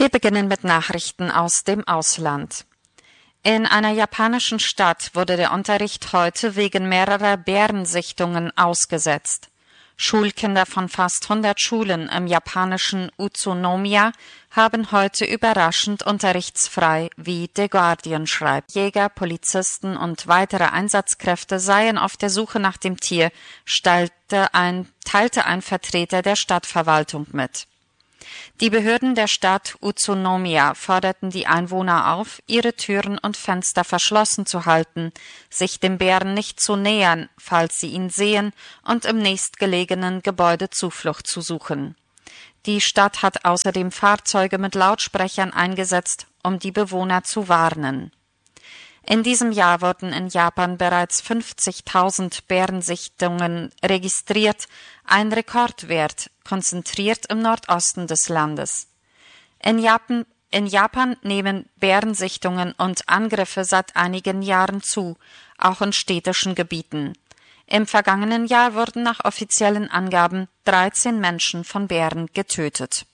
Wir beginnen mit Nachrichten aus dem Ausland. In einer japanischen Stadt wurde der Unterricht heute wegen mehrerer Bärensichtungen ausgesetzt. Schulkinder von fast 100 Schulen im japanischen Utsunomiya haben heute überraschend unterrichtsfrei, wie The Guardian schreibt. Jäger, Polizisten und weitere Einsatzkräfte seien auf der Suche nach dem Tier, teilte ein Vertreter der Stadtverwaltung mit. Die Behörden der Stadt Utsunomiya forderten die Einwohner auf, ihre Türen und Fenster verschlossen zu halten, sich dem Bären nicht zu nähern, falls sie ihn sehen, und im nächstgelegenen Gebäude Zuflucht zu suchen. Die Stadt hat außerdem Fahrzeuge mit Lautsprechern eingesetzt, um die Bewohner zu warnen. In diesem Jahr wurden in Japan bereits 50.000 Bärensichtungen registriert, ein Rekordwert, konzentriert im Nordosten des Landes. In Japan nehmen Bärensichtungen und Angriffe seit einigen Jahren zu, auch in städtischen Gebieten. Im vergangenen Jahr wurden nach offiziellen Angaben 13 Menschen von Bären getötet.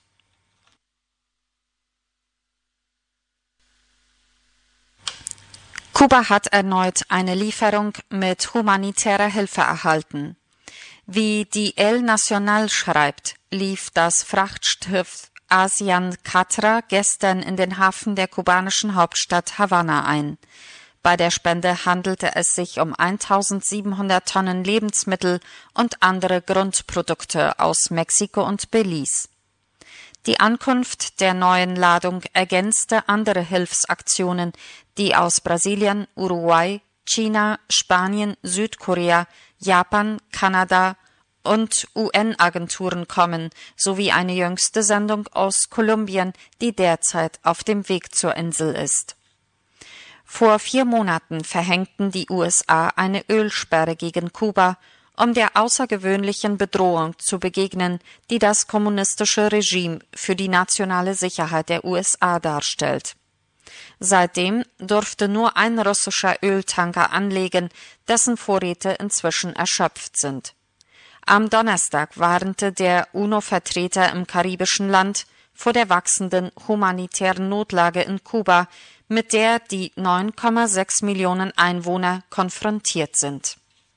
Kuba hat erneut eine Lieferung mit humanitärer Hilfe erhalten. Wie die El Nacional schreibt, lief das Frachtschiff Asian Catra gestern in den Hafen der kubanischen Hauptstadt Havanna ein. Bei der Spende handelte es sich um 1.700 Tonnen Lebensmittel und andere Grundprodukte aus Mexiko und Belize. Die Ankunft der neuen Ladung ergänzte andere Hilfsaktionen, die aus Brasilien, Uruguay, China, Spanien, Südkorea, Japan, Kanada und UN-Agenturen kommen, sowie eine jüngste Sendung aus Kolumbien, die derzeit auf dem Weg zur Insel ist. Vor 4 Monaten verhängten die USA eine Ölsperre gegen Kuba, um der außergewöhnlichen Bedrohung zu begegnen, die das kommunistische Regime für die nationale Sicherheit der USA darstellt. Seitdem durfte nur ein russischer Öltanker anlegen, dessen Vorräte inzwischen erschöpft sind. Am Donnerstag warnte der UNO-Vertreter im karibischen Land vor der wachsenden humanitären Notlage in Kuba, mit der die 9,6 Millionen Einwohner konfrontiert sind.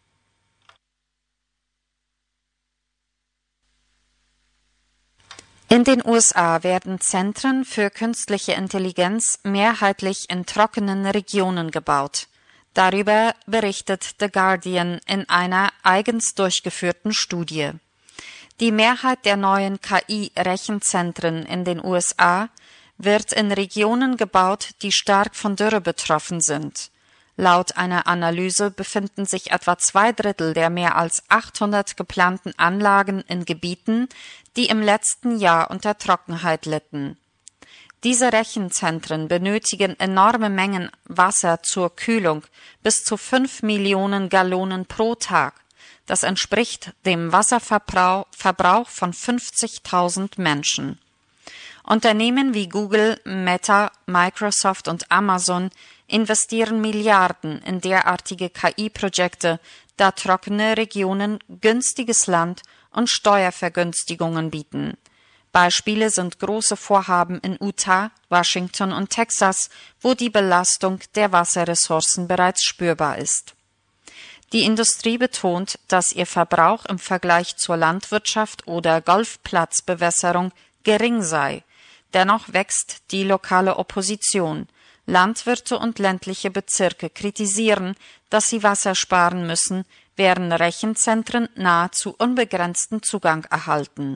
In den USA werden Zentren für künstliche Intelligenz mehrheitlich in trockenen Regionen gebaut. Darüber berichtet The Guardian in einer eigens durchgeführten Studie. Die Mehrheit der neuen KI-Rechenzentren in den USA wird in Regionen gebaut, die stark von Dürre betroffen sind. Laut einer Analyse befinden sich etwa 2/3 der mehr als 800 geplanten Anlagen in Gebieten, die im letzten Jahr unter Trockenheit litten. Diese Rechenzentren benötigen enorme Mengen Wasser zur Kühlung, bis zu 5 Millionen Gallonen pro Tag. Das entspricht dem Wasserverbrauch von 50.000 Menschen. Unternehmen wie Google, Meta, Microsoft und Amazon investieren Milliarden in derartige KI-Projekte, da trockene Regionen günstiges Land und Steuervergünstigungen bieten. Beispiele sind große Vorhaben in Utah, Washington und Texas, wo die Belastung der Wasserressourcen bereits spürbar ist. Die Industrie betont, dass ihr Verbrauch im Vergleich zur Landwirtschaft oder Golfplatzbewässerung gering sei. Dennoch wächst die lokale Opposition. Landwirte und ländliche Bezirke kritisieren, dass sie Wasser sparen müssen, während Rechenzentren nahezu unbegrenzten Zugang erhalten.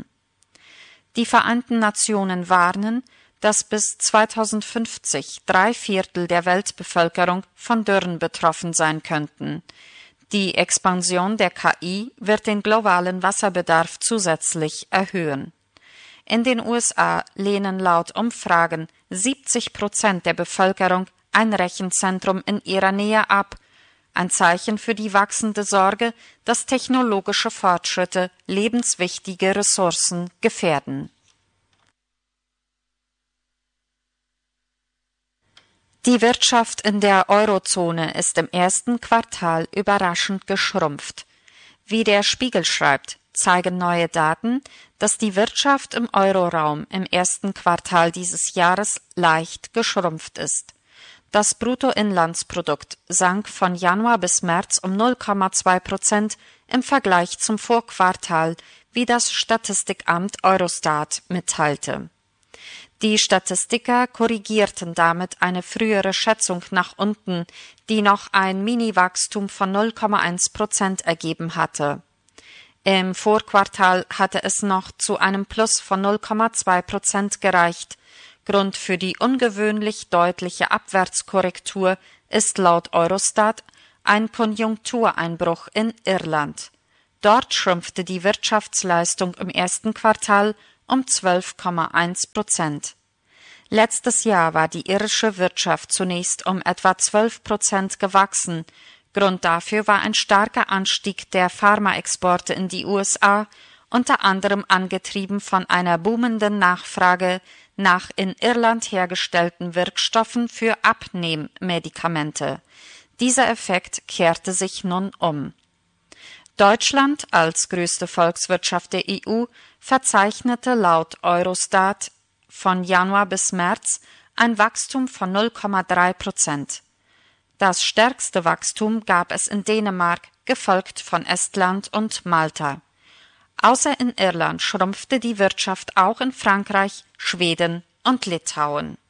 Die Vereinten Nationen warnen, dass bis 2050 3/4 der Weltbevölkerung von Dürren betroffen sein könnten. Die Expansion der KI wird den globalen Wasserbedarf zusätzlich erhöhen. In den USA lehnen laut Umfragen 70% der Bevölkerung ein Rechenzentrum in ihrer Nähe ab, ein Zeichen für die wachsende Sorge, dass technologische Fortschritte lebenswichtige Ressourcen gefährden. Die Wirtschaft in der Eurozone ist im ersten Quartal überraschend geschrumpft. Wie der Spiegel schreibt, zeigen neue Daten, dass die Wirtschaft im Euroraum im ersten Quartal dieses Jahres leicht geschrumpft ist. Das Bruttoinlandsprodukt sank von Januar bis März um 0,2% im Vergleich zum Vorquartal, wie das Statistikamt Eurostat mitteilte. Die Statistiker korrigierten damit eine frühere Schätzung nach unten, die noch ein Mini-Wachstum von 0,1% ergeben hatte. Im Vorquartal hatte es noch zu einem Plus von 0,2% gereicht. Grund für die ungewöhnlich deutliche Abwärtskorrektur ist laut Eurostat ein Konjunktureinbruch in Irland. Dort schrumpfte die Wirtschaftsleistung im ersten Quartal um 12,1%. Letztes Jahr war die irische Wirtschaft zunächst um etwa 12% gewachsen. Grund dafür war ein starker Anstieg der Pharmaexporte in die USA, unter anderem angetrieben von einer boomenden Nachfrage nach in Irland hergestellten Wirkstoffen für Abnehmmedikamente. Dieser Effekt kehrte sich nun um. Deutschland als größte Volkswirtschaft der EU verzeichnete laut Eurostat von Januar bis März ein Wachstum von 0,3%. Das stärkste Wachstum gab es in Dänemark, gefolgt von Estland und Malta. Außer in Irland schrumpfte die Wirtschaft auch in Frankreich, Schweden und Litauen.